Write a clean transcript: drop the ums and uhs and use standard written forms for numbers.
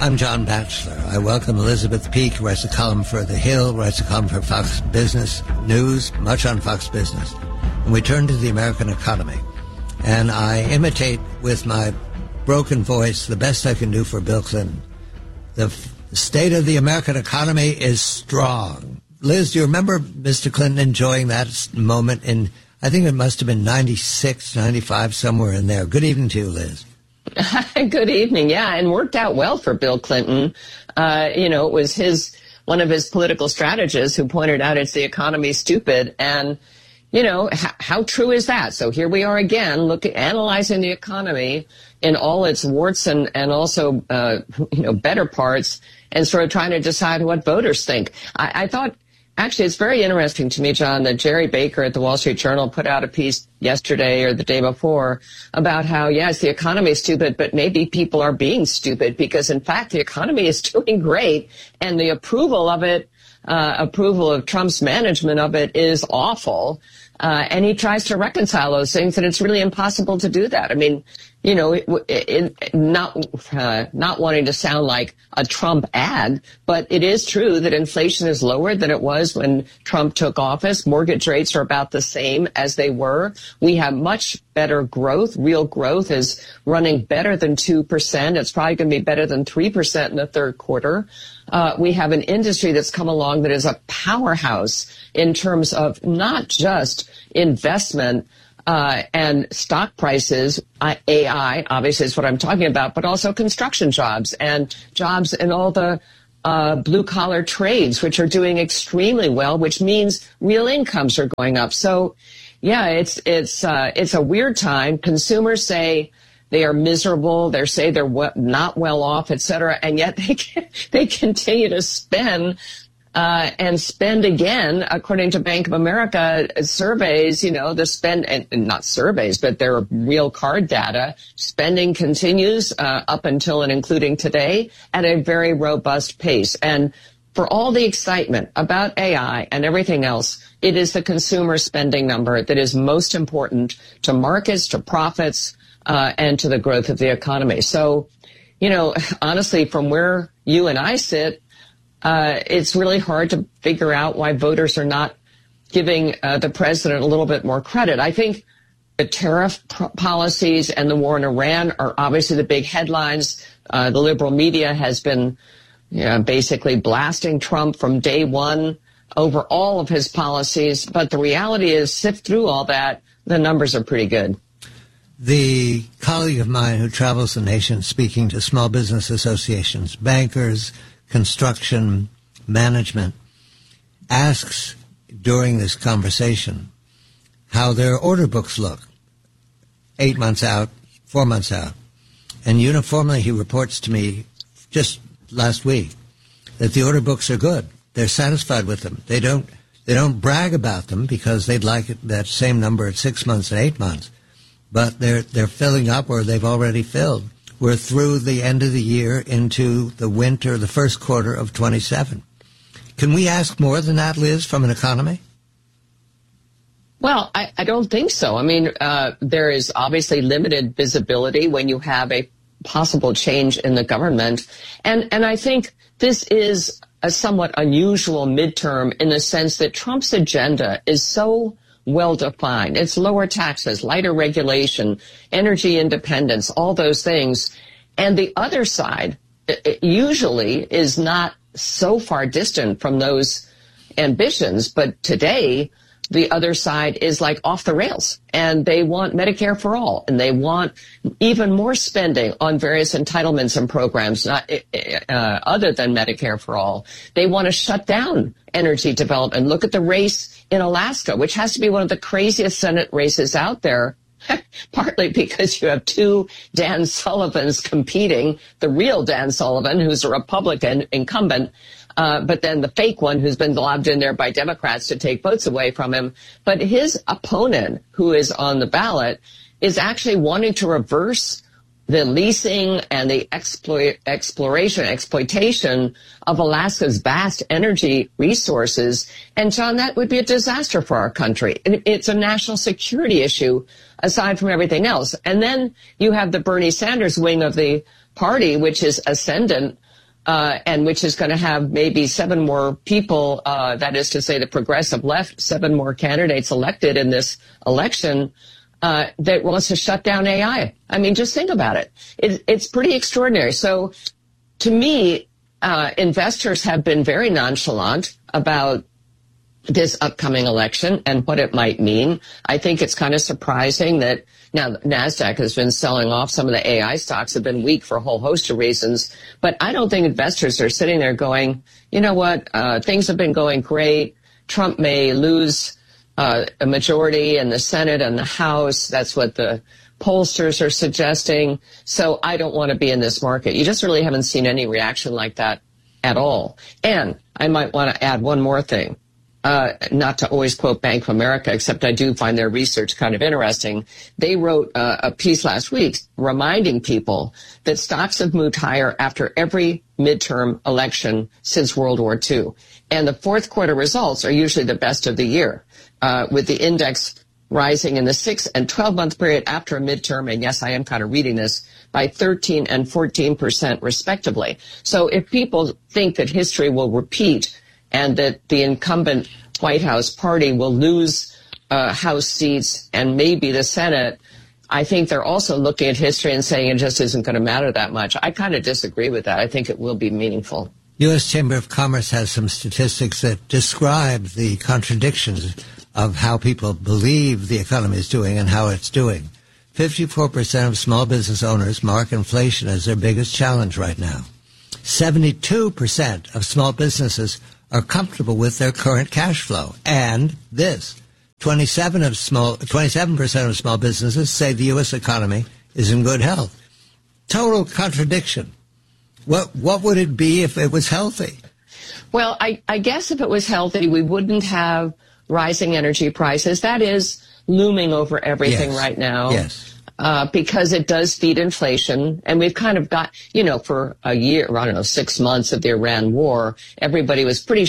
I'm John Batchelor. I welcome Elizabeth Peake, who writes a column for The Hill, writes a column for Fox Business News, much on Fox Business. And we turn to the American economy. And I imitate with my broken voice the best I can do for Bill Clinton. The state of the American economy is strong. Liz, do you remember Mr. Clinton enjoying that moment in, I think it must have been 96, 95, somewhere in there. Good evening to you, Liz. Good evening. Yeah, and worked out well for Bill Clinton. It was one of his political strategists who pointed out it's the economy stupid. And, how true is that? So here we are again, analyzing the economy in all its warts and also, better parts, and sort of trying to decide what voters think. I thought, actually, it's very interesting to me, John, that Jerry Baker at the Wall Street Journal put out a piece yesterday or the day before about how, yes, the economy is stupid, but maybe people are being stupid because, in fact, the economy is doing great, and the approval of Trump's management of it is awful. And he tries to reconcile those things, and it's really impossible to do that. I mean, not wanting to sound like a Trump ad, but it is true that inflation is lower than it was when Trump took office. Mortgage rates are about the same as they were. We have much better growth. Real growth is running better than 2%. It's probably going to be better than 3% in the third quarter. We have an industry that's come along that is a powerhouse in terms of not just investment and stock prices. AI, obviously, is what I'm talking about, but also construction jobs and jobs in all the blue-collar trades, which are doing extremely well, which means real incomes are going up. So, yeah, it's a weird time. Consumers say they are miserable. They say they're not well off, et cetera, and yet they continue to spend. And spend again, according to Bank of America surveys, the spend, and not surveys, but their real card data, spending continues up until and including today at a very robust pace. And for all the excitement about AI and everything else, it is the consumer spending number that is most important to markets, to profits, and to the growth of the economy. So, honestly, from where you and I sit, it's really hard to figure out why voters are not giving the president a little bit more credit. I think the tariff policies and the war in Iran are obviously the big headlines. The liberal media has been basically blasting Trump from day one over all of his policies. But the reality is, sift through all that, the numbers are pretty good. The colleague of mine who travels the nation speaking to small business associations, bankers, construction management, asks during this conversation how their order books look 8 months out, 4 months out. And uniformly he reports to me just last week that the order books are good. They're satisfied with them. They don't brag about them because they'd like that same number at 6 months and 8 months. But they're filling up, or they've already filled. We're through the end of the year into the winter, the first quarter of 27. Can we ask more than that, Liz, from an economy? Well, I don't think so. I mean, there is obviously limited visibility when you have a possible change in the government. And I think this is a somewhat unusual midterm in the sense that Trump's agenda is so well-defined. It's lower taxes, lighter regulation, energy independence, all those things. And the other side usually is not so far distant from those ambitions. But today, the other side is like off the rails, and they want Medicare for all, and they want even more spending on various entitlements and programs other than Medicare for all. They want to shut down energy development. Look at the race in Alaska, which has to be one of the craziest Senate races out there, partly because you have two Dan Sullivans competing, the real Dan Sullivan, who's a Republican incumbent, but then the fake one who's been lobbed in there by Democrats to take votes away from him. But his opponent, who is on the ballot, is actually wanting to reverse the leasing and the exploitation of Alaska's vast energy resources. And, John, that would be a disaster for our country. It's a national security issue aside from everything else. And then you have the Bernie Sanders wing of the party, which is ascendant, and which is going to have maybe 7 more people, that is to say the progressive left, 7 more candidates elected in this election, that wants to shut down AI. I mean, just think about it. It's pretty extraordinary. So to me, investors have been very nonchalant about this upcoming election and what it might mean. I think it's kind of surprising that now NASDAQ has been selling off. Some of the AI stocks have been weak for a whole host of reasons. But I don't think investors are sitting there going, you know what, things have been going great. Trump may lose a majority in the Senate and the House. That's what the pollsters are suggesting. So I don't want to be in this market. You just really haven't seen any reaction like that at all. And I might want to add one more thing. Not to always quote Bank of America, except I do find their research kind of interesting. They wrote a piece last week reminding people that stocks have moved higher after every midterm election since World War II. And the fourth quarter results are usually the best of the year, with the index rising in the 6 and 12-month period after a midterm, and yes, I am kind of reading this, by 13 and 14% respectively. So if people think that history will repeat and that the incumbent White House party will lose House seats and maybe the Senate, I think they're also looking at history and saying it just isn't going to matter that much. I kind of disagree with that. I think it will be meaningful. U.S. Chamber of Commerce has some statistics that describe the contradictions of how people believe the economy is doing and how it's doing. 54% of small business owners mark inflation as their biggest challenge right now. 72% of small businesses are comfortable with their current cash flow. And this, 27% of small businesses say the U.S. economy is in good health. Total contradiction. What would it be if it was healthy? Well, I guess if it was healthy, we wouldn't have rising energy prices. That is looming over everything right now. Yes. Because it does feed inflation. And we've kind of got, for a year, 6 months of the Iran war, everybody was pretty